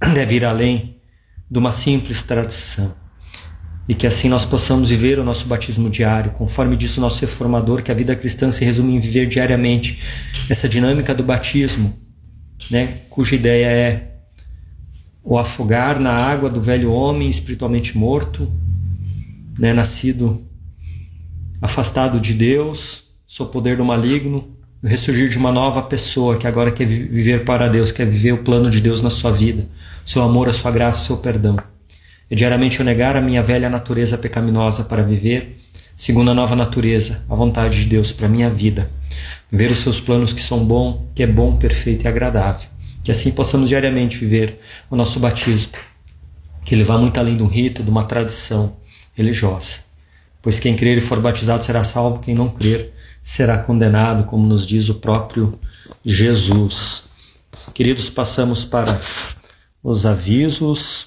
deve ir além de uma simples tradição. E que assim nós possamos viver o nosso batismo diário, conforme disse o nosso reformador, que a vida cristã se resume em viver diariamente essa dinâmica do batismo, né, cuja ideia é o afogar na água do velho homem espiritualmente morto, né, nascido afastado de Deus, sob o poder do maligno, o ressurgir de uma nova pessoa que agora quer viver para Deus, quer viver o plano de Deus na sua vida, seu amor, a sua graça, o seu perdão. É diariamente eu negar a minha velha natureza pecaminosa para viver segundo a nova natureza, a vontade de Deus para a minha vida. Viver os seus planos que são bom, que é bom, perfeito e agradável. Que assim possamos diariamente viver o nosso batismo, que ele vá muito além de um rito, de uma tradição religiosa. Pois quem crer e for batizado será salvo, quem não crer será condenado, como nos diz o próprio Jesus. Queridos, passamos para os avisos.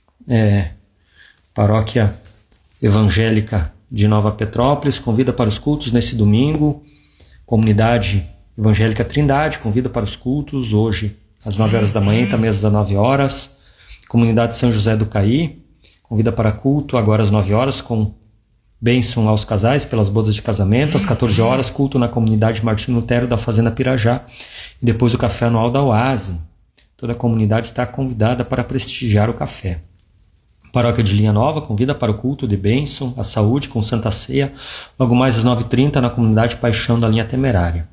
Paróquia Evangélica de Nova Petrópolis convida para os cultos nesse domingo. Comunidade Evangélica Trindade convida para os cultos hoje às 9 horas da manhã e também às 19 horas. Comunidade São José do Caí convida para culto agora às 9 horas com bênção aos casais pelas bodas de casamento. Às 14 horas culto na comunidade Martim Lutero da Fazenda Pirajá e depois o café anual da Oase. Toda a comunidade está convidada para prestigiar o café. Paróquia de Linha Nova convida para o culto de bênção, a saúde com Santa Ceia, logo mais às 9h30 na comunidade Paixão da Linha Temerária.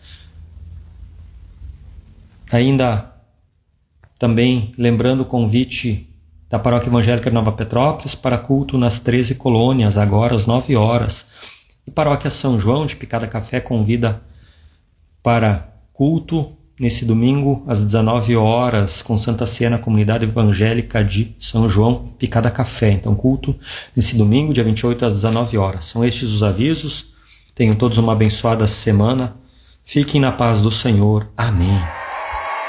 Ainda também lembrando o convite da Paróquia Evangélica de Nova Petrópolis para culto nas 13 colônias, agora às 9 horas. E Paróquia São João de Picada Café convida para culto nesse domingo, às 19 horas, com Santa Ceia na Comunidade Evangélica de São João, Picada Café. Então, culto nesse domingo, dia 28, às 19 horas. São estes os avisos. Tenham todos uma abençoada semana. Fiquem na paz do Senhor. Amém.